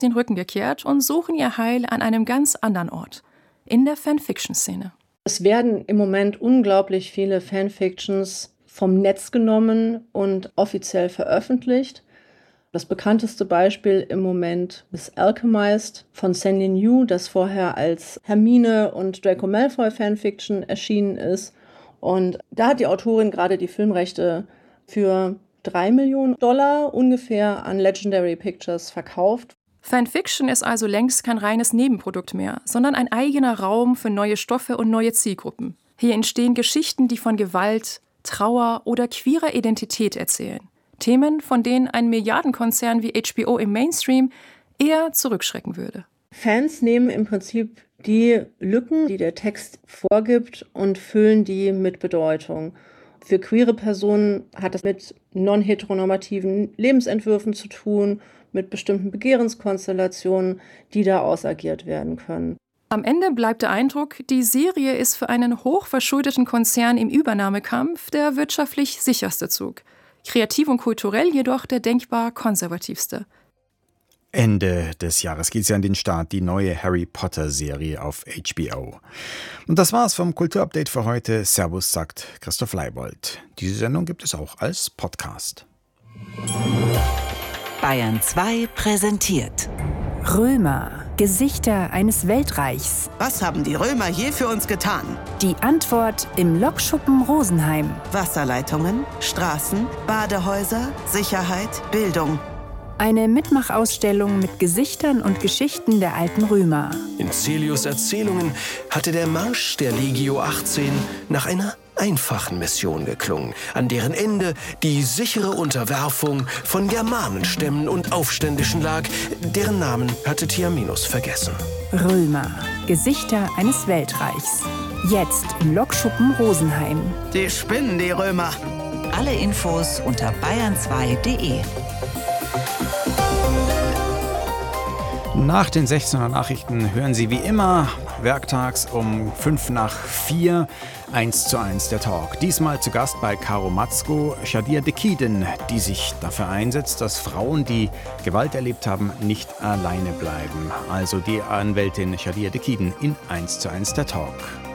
den Rücken gekehrt und suchen ihr Heil an einem ganz anderen Ort, in der Fanfiction-Szene. Es werden im Moment unglaublich viele Fanfictions vom Netz genommen und offiziell veröffentlicht. Das bekannteste Beispiel im Moment ist Alchemized von Sandy New, das vorher als Hermine und Draco Malfoy Fanfiction erschienen ist. Und da hat die Autorin gerade die Filmrechte für $3 Millionen ungefähr an Legendary Pictures verkauft. Fanfiction ist also längst kein reines Nebenprodukt mehr, sondern ein eigener Raum für neue Stoffe und neue Zielgruppen. Hier entstehen Geschichten, die von Gewalt, Trauer oder queerer Identität erzählen. Themen, von denen ein Milliardenkonzern wie HBO im Mainstream eher zurückschrecken würde. Fans nehmen im Prinzip die Lücken, die der Text vorgibt, und füllen die mit Bedeutung. Für queere Personen hat es mit non-heteronormativen Lebensentwürfen zu tun, mit bestimmten Begehrenskonstellationen, die da ausagiert werden können. Am Ende bleibt der Eindruck, die Serie ist für einen hochverschuldeten Konzern im Übernahmekampf der wirtschaftlich sicherste Zug. Kreativ und kulturell jedoch der denkbar konservativste. Ende des Jahres geht sie an den Start, die neue Harry-Potter-Serie auf HBO. Und das war's vom Kulturupdate für heute. Servus, sagt Christoph Leibold. Diese Sendung gibt es auch als Podcast. Bayern 2 präsentiert Römer, Gesichter eines Weltreichs. Was haben die Römer je für uns getan? Die Antwort im Lokschuppen Rosenheim. Wasserleitungen, Straßen, Badehäuser, Sicherheit, Bildung. Eine Mitmachausstellung mit Gesichtern und Geschichten der alten Römer. In Celius' Erzählungen hatte der Marsch der Legio 18 nach einer einfachen Mission geklungen, an deren Ende die sichere Unterwerfung von Germanenstämmen und Aufständischen lag, deren Namen hatte Tiaminus vergessen. Römer, Gesichter eines Weltreichs. Jetzt im Lokschuppen Rosenheim. Die spinnen, die Römer. Alle Infos unter bayern2.de. Nach den 16er Nachrichten hören Sie wie immer werktags um 3:55 1:1 der Talk. Diesmal zu Gast bei Caro Matzko, Shadia Dekidin, die sich dafür einsetzt, dass Frauen, die Gewalt erlebt haben, nicht alleine bleiben. Also die Anwältin Shadia Dekidin in 1:1 der Talk.